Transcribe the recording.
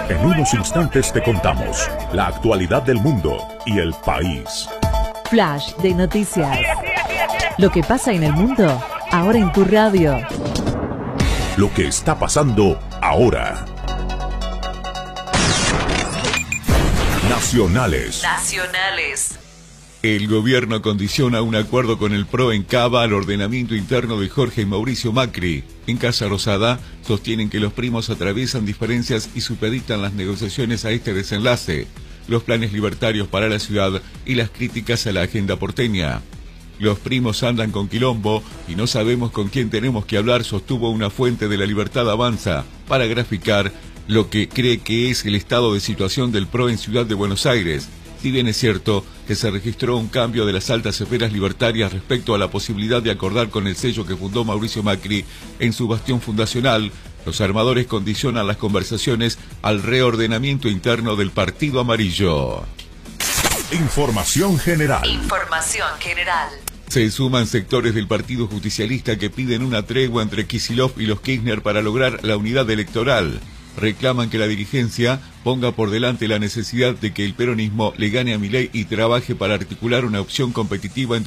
En unos instantes te contamos la actualidad del mundo y el país. Flash de noticias. Lo que pasa en el mundo, ahora en tu radio. Lo que está pasando ahora. Nacionales. El gobierno condiciona un acuerdo con el PRO en Cava al ordenamiento interno de Jorge y Mauricio Macri. En Casa Rosada sostienen que los primos atraviesan diferencias y supeditan las negociaciones a este desenlace, los planes libertarios para la ciudad y las críticas a la agenda porteña. Los primos andan con quilombo y no sabemos con quién tenemos que hablar, sostuvo una fuente de La Libertad Avanza, para graficar lo que cree que es el estado de situación del PRO en Ciudad de Buenos Aires. Si bien es cierto que se registró un cambio de las altas esferas libertarias respecto a la posibilidad de acordar con el sello que fundó Mauricio Macri en su bastión fundacional, los armadores condicionan las conversaciones al reordenamiento interno del Partido Amarillo. Información general. Se suman sectores del Partido Justicialista que piden una tregua entre Kicillof y los Kirchner para lograr la unidad electoral. Reclaman que la dirigencia ponga por delante la necesidad de que el peronismo le gane a Milei y trabaje para articular una opción competitiva en